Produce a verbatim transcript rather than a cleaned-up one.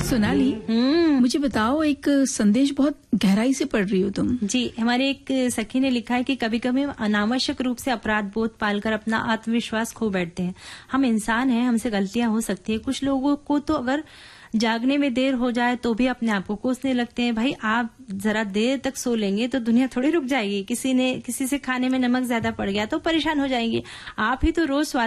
सोनाली, मुझे बताओ, एक संदेश बहुत गहराई से पढ़ रही हो तुम। जी, हमारे एक सखी ने लिखा है कि कभी कभी हम अनावश्यक रूप से अपराध बोध पालकर अपना आत्मविश्वास खो बैठते हैं। हम इंसान हैं, हमसे गलतियां हो सकती है। कुछ लोगों को तो अगर जागने में देर हो जाए तो भी अपने आप को कोसने लगते हैं। भाई, आप जरा देर तक सो लेंगे तो दुनिया थोड़ी रुक जाएगी। किसी ने किसी से खाने में नमक ज्यादा पड़ गया तो परेशान हो जाएंगे। आप ही तो रोज